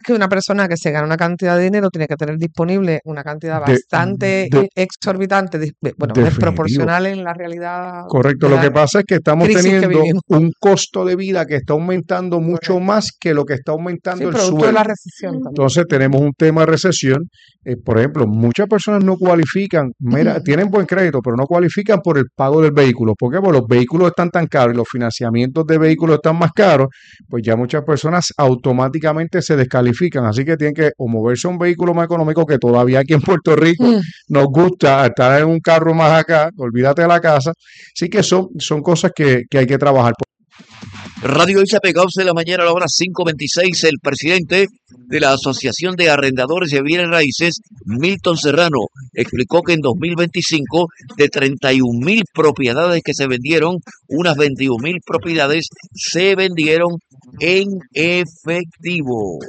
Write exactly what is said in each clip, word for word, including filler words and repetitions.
que una persona que se gana una cantidad de dinero tiene que tener disponible una cantidad De, bastante de, exorbitante, de- bueno, definitivo. desproporcional en la realidad Correcto, de lo que la pasa es que estamos crisis que teniendo vivimos. un costo de vida que está aumentando mucho Correcto. más que lo que está Sí, aumentando el producto de la sueldo. recesión también. Entonces tenemos un tema de recesión. Eh, por ejemplo, muchas personas no cualifican, mira, tienen buen crédito, pero no cualifican por el pago del vehículo. ¿Por qué? Porque los vehículos están tan caros y los financiamientos de vehículos están más caros, pues ya muchas personas automáticamente se descalifican. Así que tienen que o moverse a un vehículo más económico, que todavía aquí en Puerto Rico Mm. nos gusta estar en un carro más acá, olvídate de la casa. Así que son, son cosas que, que hay que trabajar. Radio Isla Pegados de la mañana a la hora cinco veintiséis, el presidente de la Asociación de Arrendadores de Bienes Raíces, Milton Serrano, explicó que en dos mil veinticinco, de treinta y un mil propiedades que se vendieron, unas veintiún mil propiedades se vendieron en efectivo.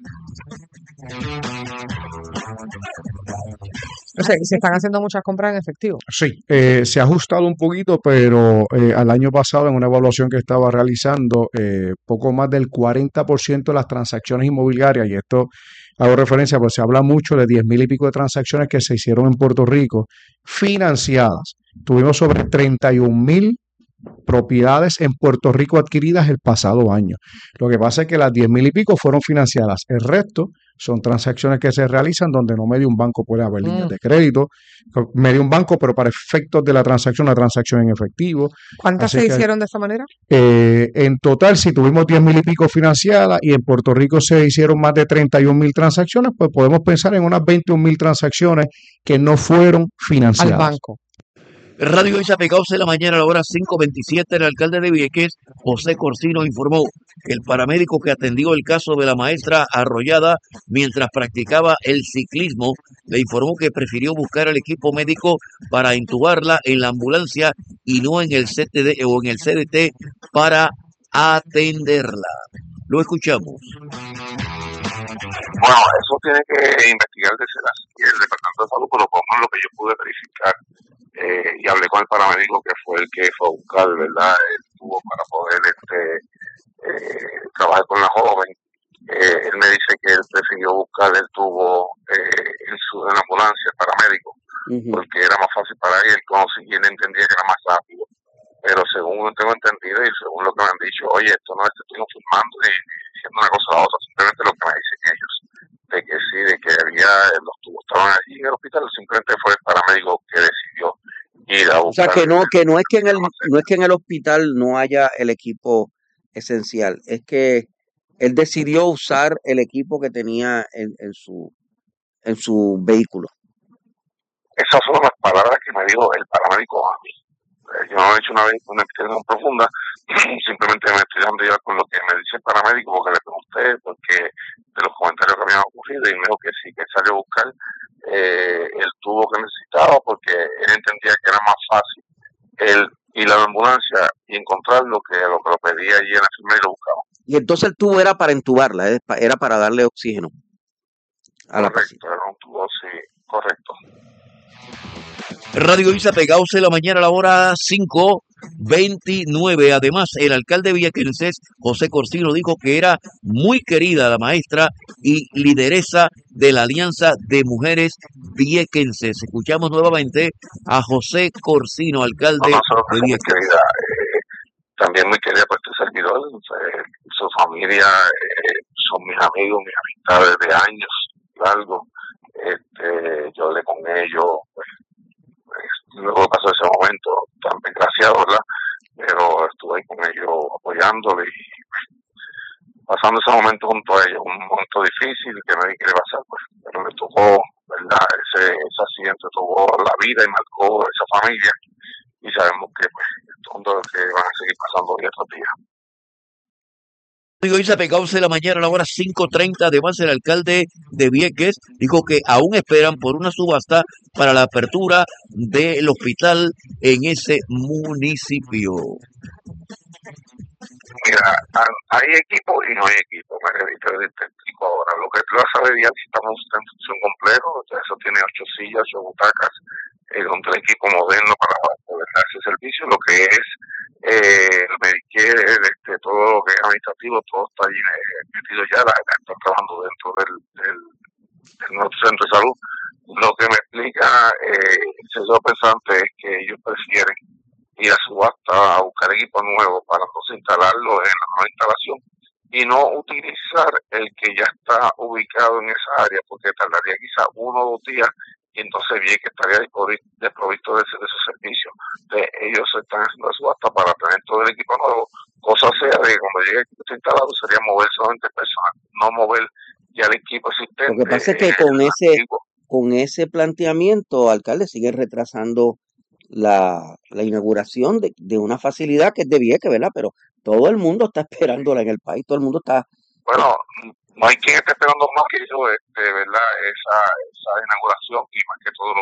O sea, y se están haciendo muchas compras en efectivo. Sí, eh, se ha ajustado un poquito, pero eh, al año pasado en una evaluación que estaba realizando, eh, poco más del cuarenta por ciento de las transacciones inmobiliarias, y esto hago referencia, pues se habla mucho de diez mil y pico de transacciones que se hicieron en Puerto Rico financiadas. Tuvimos sobre treinta y un mil propiedades en Puerto Rico adquiridas el pasado año. Lo que pasa es que las diez mil y pico fueron financiadas. El resto son transacciones que se realizan donde no medio un banco, puede haber líneas Mm. de crédito, medio un banco, pero para efectos de la transacción, la transacción en efectivo. ¿Cuántas Así se que hicieron de esa manera? eh, en total, si tuvimos diez mil y pico financiadas y en Puerto Rico se hicieron más de treinta y un mil transacciones, pues podemos pensar en unas veintiún mil transacciones que no fueron Al financiadas. banco. Radio Isla Pegados de la mañana a la hora cinco veintisiete, el alcalde de Vieques, José Corsino, informó que el paramédico que atendió el caso de la maestra arrollada mientras practicaba el ciclismo, le informó que prefirió buscar al equipo médico para intubarla en la ambulancia y no en el C T D o en el C D T para atenderla. Lo escuchamos. Bueno, eso tiene que investigar desde la, el Departamento de Salud, pero por lo menos lo que yo pude verificar, eh, y hablé con el paramédico que fue el que fue a buscar, ¿verdad?, el tubo para poder este eh, trabajar con la joven. Eh, él me dice que él prefirió buscar el tubo eh, en, su, en la ambulancia, el paramédico, uh-huh. porque era más fácil para él, y él entendía que era más rápido. Pero según tengo entendido y según lo que me han dicho, oye, esto no es que estuvimos filmando y diciendo una cosa a la otra, simplemente lo que me dicen ellos, de que sí, de que había, los tubos estaban allí en el hospital, simplemente fue el paramédico que decidió ir a buscar. O sea, que no, que no es que en el, no es que en el hospital no haya el equipo esencial, es que él decidió usar el equipo que tenía en, en su en su vehículo. Esas fueron las palabras que me dijo el paramédico a mí. Yo no he hecho una, una investigación profunda, simplemente me estoy dando ya con lo que me dice el paramédico, porque le pregunté, porque de los comentarios que habían ocurrido, y me dijo que sí, que salió a buscar eh, el tubo que necesitaba, porque él entendía que era más fácil él ir a la ambulancia y encontrar lo que lo, que lo pedía allí en la enfermera y lo buscaba. Y entonces el tubo era para entubarla, era para darle oxígeno a la paciente. Correcto, era un tubo, sí, correcto. Radio Isla Pegados de la mañana a la hora cinco veintinueve. Además, el alcalde viequenses, José Corsino, dijo que era muy querida la maestra y lideresa de la Alianza de Mujeres Viequenses. Escuchamos nuevamente a José Corsino, alcalde no, no, de Vieques. Querida, eh, también muy querida por este servidor, eh, su familia, eh, son mis amigos, mis amistades de años largos. Este, yo hablé con ellos, pues, luego pasó ese momento tan desgraciado, ¿verdad? Pero estuve ahí con ellos apoyándole y pasando ese momento junto a ellos, un momento difícil que nadie quiere pasar, pues, pero me tocó, ¿verdad? Ese, ese accidente tocó la vida y marcó esa familia, y sabemos que, pues, son dos que van a seguir pasando hoy estos días. Radio Isla Pegados de la mañana a la hora cinco treinta. Además, el alcalde de Vieques dijo que aún esperan por una subasta para la apertura del hospital en ese municipio. Mira, hay equipo y no hay equipo. Me te explico ahora. Lo que tú vas a ver ya si estamos en función complejo, eso tiene ocho sillas, ocho butacas, eh, donde el equipo moderno para poder dar ese servicio. Lo que es eh, el Medicare, este, todo lo que es administrativo, todo está allí eh, metido ya, la, la están trabajando dentro del, del, del nuevo centro de salud. Lo que me explica eh, el señor pensante es que ellos prefieren ir a subasta a buscar equipo nuevo para entonces instalarlo en la nueva instalación y no utilizar el que ya está ubicado en esa área, porque tardaría quizás uno o dos días y entonces bien que estaría desprovisto de, ese, de ese servicio. Entonces, ellos están haciendo subasta para tener todo el equipo nuevo, cosa sea de que cuando llegue el equipo instalado sería mover solamente personal, no mover ya el equipo existente. Lo que pasa es que eh, con ese, antiguo. con ese planteamiento, alcalde, sigue retrasando la, la inauguración de, de una facilidad que es de Vieques, ¿verdad? Pero todo el mundo está esperándola en el país, todo el mundo está... Bueno, no hay quien esté esperando más que yo, este, ¿verdad? Esa, esa inauguración y más que todos los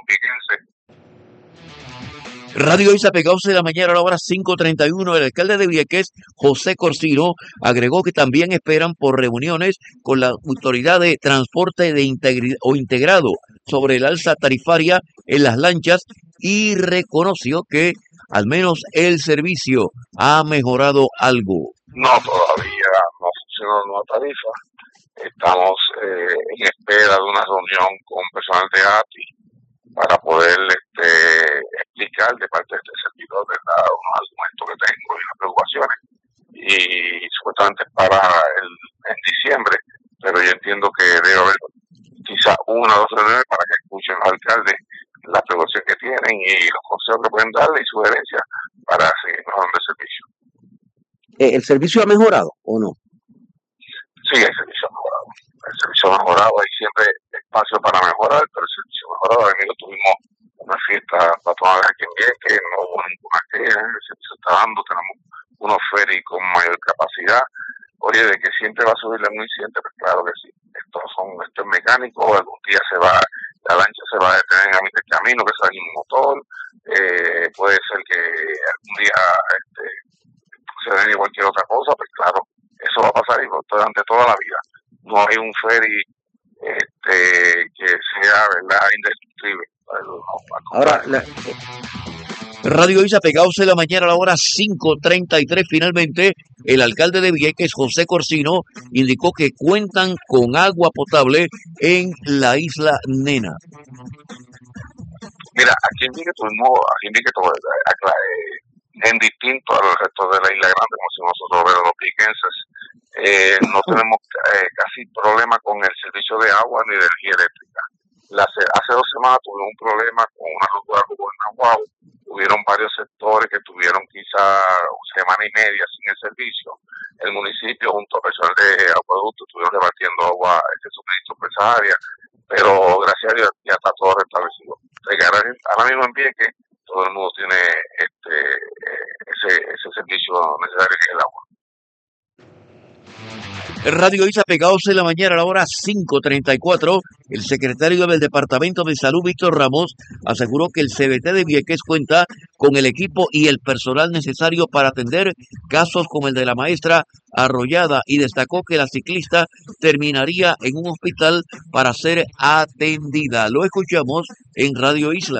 viequenses. Radio Isa Pegados de la mañana a la hora cinco treinta y uno. El alcalde de Vieques, José Corsino, agregó que también esperan por reuniones con la autoridad de transporte de integri- o integrado sobre el alza tarifaria en las lanchas y reconoció que al menos el servicio ha mejorado algo. No, todavía no funciona la nueva tarifa. Estamos eh, en espera de una reunión con personal de A T I para poder este, explicar de parte de este servidor, ¿verdad?, unos argumentos que tengo y las preocupaciones. Y supuestamente para el, en diciembre, pero yo entiendo que debe haber quizás una o dos reuniones para que escuchen los alcaldes las preocupaciones que tienen y los consejos que pueden darle y sugerencias para seguir mejorando el servicio. Eh, ¿El servicio ha mejorado o no? Sí, el servicio ha mejorado. El servicio ha mejorado, hay siempre espacio para mejorar, pero el servicio ha mejorado. Ahora mismo tuvimos una fiesta patronal aquí en Vieques, no hubo ninguna queja, el servicio está dando, tenemos unos ferries con mayor capacidad. Oye, de que siempre va a subir la incidente, pues claro que sí. Estos son, esto es mecánico, algún día se va, la lancha se va a detener en el camino, que sale un motor, eh, puede ser que algún día este, se den cualquier otra cosa, pues claro, eso va a pasar y durante toda la vida. No hay un ferry este, que sea, ¿verdad?, indestructible. Ahora, la, Radio Isa Pegados de la mañana a la hora cinco treinta y tres. Finalmente, el alcalde de Vieques, José Corsino, indicó que cuentan con agua potable en la isla Nena. Mira, aquí en Vieques tuvimos, aquí en Vieques todo, eh, en distinto al resto de la isla grande, como si nosotros vemos los piquenses, eh, no tenemos eh, casi problema con el servicio de agua ni de energía eléctrica. La, hace dos semanas tuvimos un problema con una rotura en Nahuatl. Hubieron varios sectores que tuvieron quizá una semana y media sin el servicio. El municipio junto a personal de acueducto estuvieron repartiendo agua, este suministro por esa área, pero gracias a Dios ya está todo restablecido. Ahora, ahora mismo en Vieques todo el mundo tiene este ese, ese servicio necesario que es el agua. Radio Isa Pegados de la mañana a la hora cinco treinta y cuatro. El secretario del Departamento de Salud, Víctor Ramos, aseguró que el C B T de Vieques cuenta con el equipo y el personal necesario para atender casos como el de la maestra arrollada y destacó que la ciclista terminaría en un hospital para ser atendida. Lo escuchamos en Radio Isla.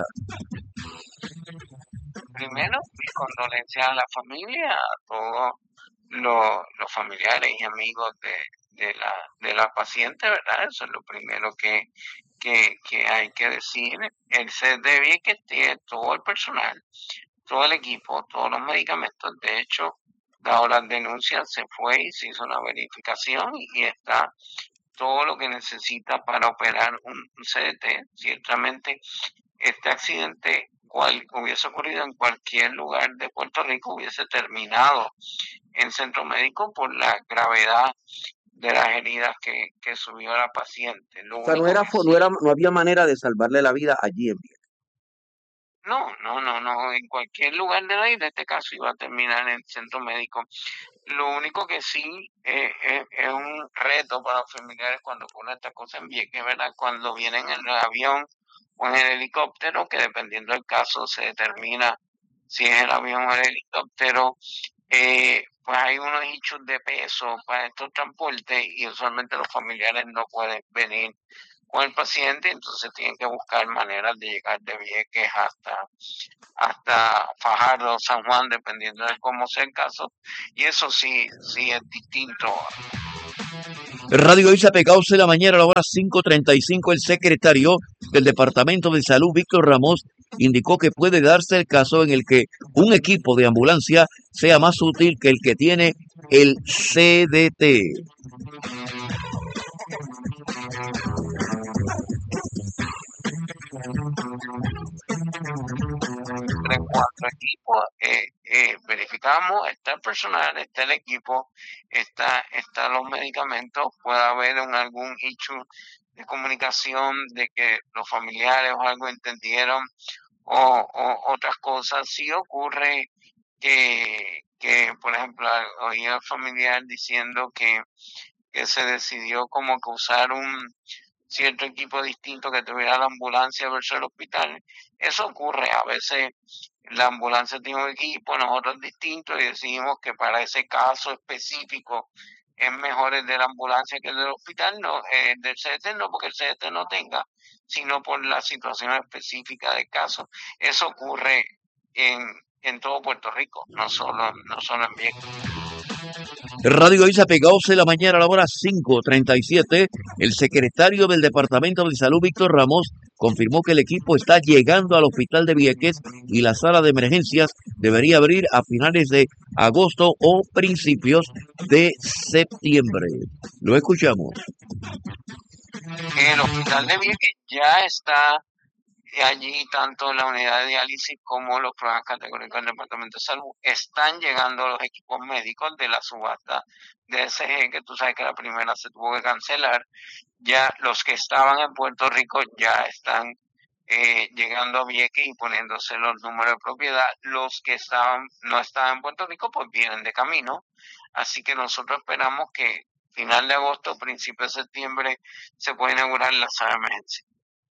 Primero, mis condolencias a la familia, a todos los, los familiares y amigos de, de, la, de la paciente, ¿verdad? Eso es lo primero que, que, que hay que decir. El C D B I que tiene todo el personal, todo el equipo, todos los medicamentos. De hecho, dado las denuncias, se fue y se hizo una verificación y está todo lo que necesita para operar un C D T. Ciertamente, este accidente cual hubiese ocurrido en cualquier lugar de Puerto Rico hubiese terminado en centro médico por la gravedad de las heridas que, que subió la paciente. Lo o sea, no, era, sí, no, era, no había manera de salvarle la vida allí en Vieques. No, no, no, no. En cualquier lugar de la isla, en este caso iba a terminar en el centro médico. Lo único que sí eh, eh, es un reto para los familiares cuando ocurre esta cosa en Vieques, ¿verdad? Cuando vienen en el avión o en el helicóptero, que dependiendo del caso se determina si es el avión o el helicóptero, eh, pues hay unos hechos de peso para estos transportes y usualmente los familiares no pueden venir con el paciente, entonces tienen que buscar maneras de llegar de Vieques hasta, hasta Fajardo, San Juan, dependiendo de cómo sea el caso, y eso sí, sí es distinto. Radio Isla Pegados en la mañana a la hora cinco treinta y cinco, el secretario del Departamento de Salud, Víctor Ramos, indicó que puede darse el caso en el que un equipo de ambulancia sea más útil que el que tiene el C D T. En cuanto a equipo, eh, eh, verificamos, está el personal, está el equipo, está, está los medicamentos, puede haber un, algún issue de comunicación de que los familiares o algo entendieron o, o otras cosas. Sí ocurre que, que por ejemplo, oí al familiar diciendo que, que se decidió como que usar un cierto equipo distinto que tuviera la ambulancia versus el hospital. Eso ocurre, a veces la ambulancia tiene un equipo, nosotros distintos, y decidimos que para ese caso específico es mejor el de la ambulancia que el del hospital, no, el del C D T no porque el C D T no tenga, sino por la situación específica del caso. Eso ocurre en, en todo Puerto Rico, no solo, no solo en Vieques. Radio Isla Pegados en la mañana a la hora cinco treinta y siete, el secretario del Departamento de Salud, Víctor Ramos, confirmó que el equipo está llegando al hospital de Vieques y la sala de emergencias debería abrir a finales de agosto o principios de septiembre. Lo escuchamos. El hospital de Vieques ya está allí, tanto la unidad de diálisis como los programas categóricos del Departamento de Salud. Están llegando los equipos médicos de la subasta de E C G, que tú sabes que la primera se tuvo que cancelar. Ya los que estaban en Puerto Rico ya están eh, llegando a Vieques y poniéndose los números de propiedad. Los que estaban no estaban en Puerto Rico, pues vienen de camino. Así que nosotros esperamos que final de agosto, principio de septiembre, se pueda inaugurar la sala de emergencia.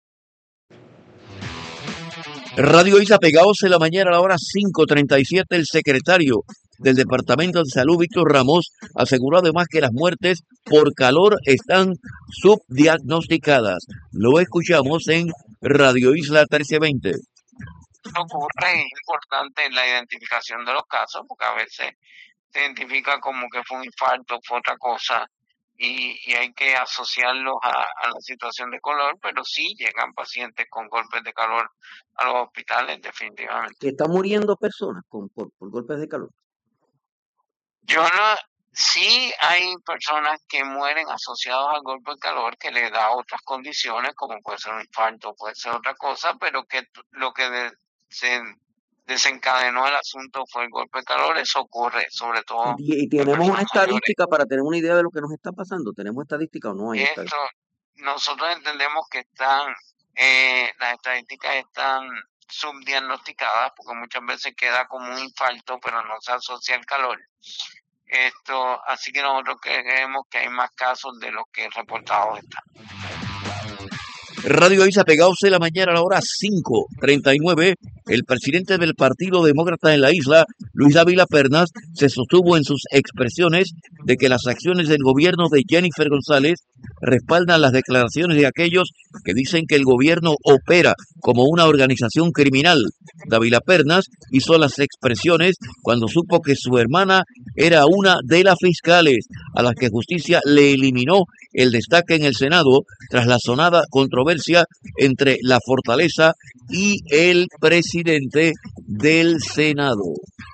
Radio Isla Pegados en la mañana a la hora cinco treinta y siete, el secretario del Departamento de Salud, Víctor Ramos, aseguró además que las muertes por calor están subdiagnosticadas. Lo escuchamos en Radio Isla trece veinte. Ocurre, es importante la identificación de los casos, porque a veces se identifica como que fue un infarto, fue otra cosa, y, y hay que asociarlos a, a la situación de calor, pero sí llegan pacientes con golpes de calor a los hospitales, definitivamente. Que están muriendo personas con, por, por golpes de calor. Yo no, sí hay personas que mueren asociados al golpe de calor que le da otras condiciones, como puede ser un infarto, puede ser otra cosa, pero que lo que de, se desencadenó el asunto fue el golpe de calor. Eso ocurre, sobre todo. Y, y tenemos una estadística para tener una idea de lo que nos está pasando. ¿Tenemos estadística o no hay Esto, estadística? Nosotros entendemos que están, eh, las estadísticas están subdiagnosticadas, porque muchas veces queda como un infarto, pero no se asocia al calor. Esto, así que nosotros creemos que hay más casos de los que reportados están. Radio Isla Pegados en la mañana a la hora cinco treinta y nueve, el presidente del Partido Demócrata en la isla, Luis Dávila Pernas, se sostuvo en sus expresiones de que las acciones del gobierno de Jennifer González respaldan las declaraciones de aquellos que dicen que el gobierno opera como una organización criminal. Dávila Pernas hizo las expresiones cuando supo que su hermana era una de las fiscales a las que justicia le eliminó el destaque en el Senado tras la sonada controversia entre la Fortaleza y el presidente del Senado.